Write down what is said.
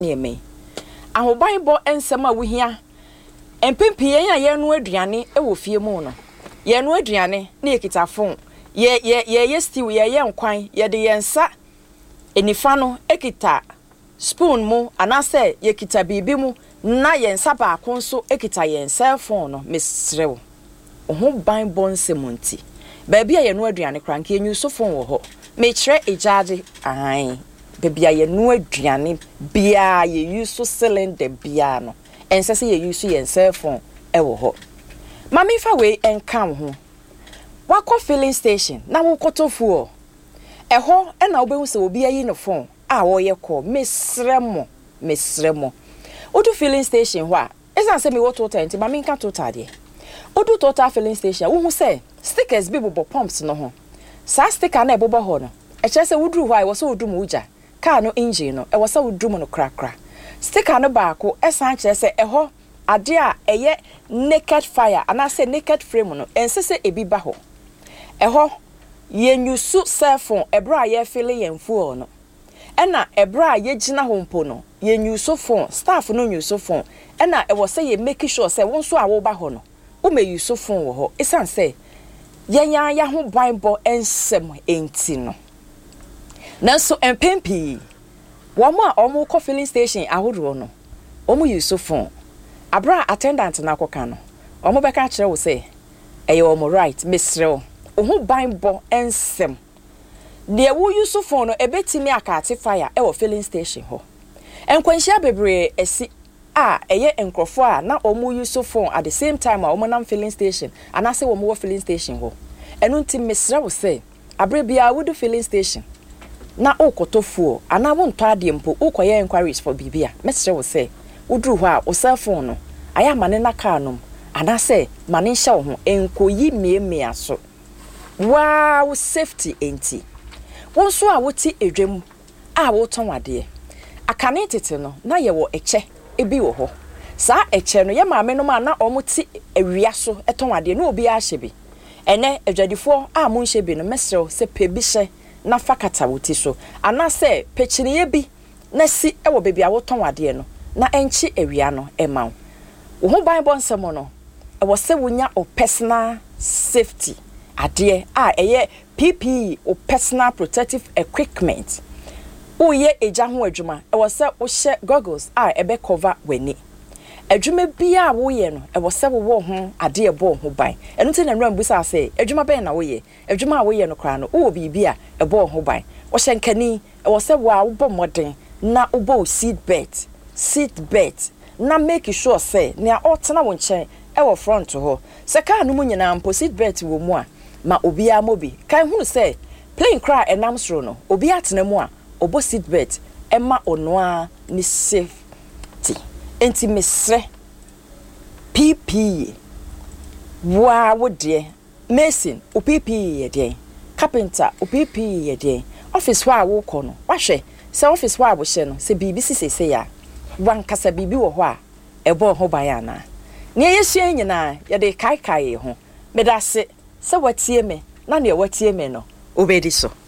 me ahoban bo ensem a wohia empempie ya ye no aduane e wo fie mu no ye no aduane na ekitafon ye stew ye nkwan ye de ye nsa enifa no ekita spoon mu anase ye kita bibi mu na ye nsa ba akonso ekita ye cell phone no mesrew ho ban bon semonti baabi a ye no aduane kranke enyu so phone wo ho me kire ejaje ahan bebia ye no aduane bia ye use so cylinder bia no ensese ye use ye cell phone e wo ho mami fa we enkam ho wakọ filling station na wo kotofuo eho e na obehu se obi ayi no phone a wo ye call mesremo odu filling station ho a esa se me wo total enti mami nka total de odu total filling station wo hu se stickers bi bobo pumps no ho sa sticker na ebobo ho no e kire se wudru ho a wo se odum uja car no engine no e wo se odum no krakra sticker no baako esa kire se eho ade a eye naked fire ana se naked frame no ensese ebi ba ho eho ye nyusu cell phone ebra ye file ye mfuo no ena ebra ye gina ho mpo no ye nyusu phone staff no nyusu phone ena e wo se ye make sure se won so a wo ba ho no wo me yusu phone wo ho esan se yenya ya ho bible ensem enti no nanso empempi wo mo a omo ko filling station ahodo no omo yusu phone abra attendant na akoka no omo beka kire wo se eye omo right mesrew ohu bible ensem de wo yusu phone no ebetimi akate fire e wo filling station ho enkwanhia bebre esi a eye enkrofo a na omo yusu phone at the same time a omo nam filling station anase wo mo wo filling station ho enu nti mesrew se abre bia wo do filling station na okotofuo ana wo nto ade mpo ukoye inquiries for bibia mesrew se wodru ho a o cell phone no aya mane na car no anase mane hye wo ho enkoyi miemia aso wow safety enti wonso a woti edwam a woton wade akane tete no na ye wo eche ebi wo ho sa eche no ye maame no ma na omuti awia so eton wade na obi a hye bi ene adwadifo a mo nhye bi no mesrew se pebi hye na fakata woti so anase pechiriye bi na si e wo bebi a woton wade no na enchi awia no ema wo ho bible nsemo no e wo se wonya o personal safety ade a eye PPE o personal protective equipment uye eja ho adwuma e wo se wo hye goggles a ebe cover weni adwuma bia wo ye no e wo se wo ho ade ebo ho ban enu te na nram busa se adwuma ben na wo ye adwuma a wo ye no kra no wo bibi a ebo ho ban wo hye nkani e wo se wo a wo bomoden na wo bo seat belt na make sure say na otena wo nchen e wo front ho se ka no mu nyina mpo seat belt wo mu a ma obi a mobi kan hunu say plane cry enam soro no obi atena mu a obo seat belt e ma ono a ni safety enti mesre PPE wa wo de mason o PPE ye de carpenter o PPE ye de office wa wo ko no wahwe se office wa wo hye no se bibi sisese ya wan kasa bibi wo ho a ebo ho ban ana ne yesua nyina ye de kai ho medase se watie me na ne watie me no obedi so